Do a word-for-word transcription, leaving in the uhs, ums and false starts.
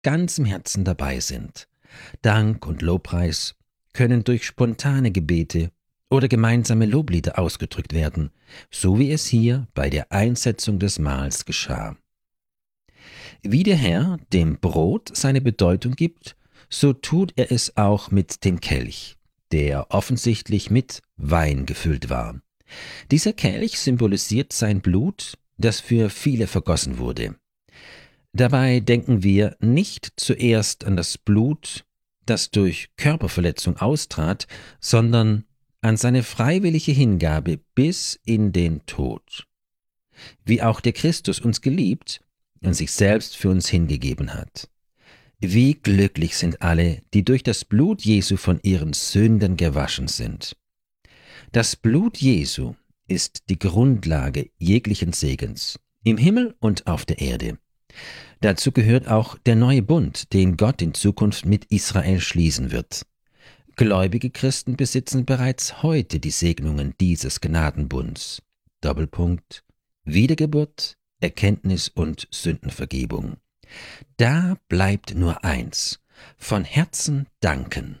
ganzem Herzen dabei sind. Dank und Lobpreis können durch spontane Gebete oder gemeinsame Loblieder ausgedrückt werden, so wie es hier bei der Einsetzung des Mahls geschah. Wie der Herr dem Brot seine Bedeutung gibt, so tut er es auch mit dem Kelch, der offensichtlich mit Wein gefüllt war. Dieser Kelch symbolisiert sein Blut, das für viele vergossen wurde. Dabei denken wir nicht zuerst an das Blut, das durch Körperverletzung austrat, sondern an seine freiwillige Hingabe bis in den Tod. Wie auch der Christus uns geliebt und sich selbst für uns hingegeben hat. Wie glücklich sind alle, die durch das Blut Jesu von ihren Sünden gewaschen sind. Das Blut Jesu ist die Grundlage jeglichen Segens, im Himmel und auf der Erde. Dazu gehört auch der neue Bund, den Gott in Zukunft mit Israel schließen wird. Gläubige Christen besitzen bereits heute die Segnungen dieses Gnadenbunds. Doppelpunkt. Wiedergeburt, Erkenntnis und Sündenvergebung. Da bleibt nur eins: von Herzen danken.